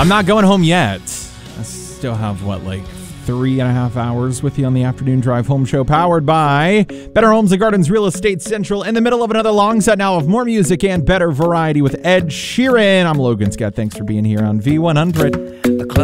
I'm not going home yet. I still have, like 3.5 hours with you on the afternoon drive home show, powered by Better Homes and Gardens Real Estate Central, in the middle of another long set now of more music and better variety with Ed Sheeran. I'm Logan Scott. Thanks for being here on V100.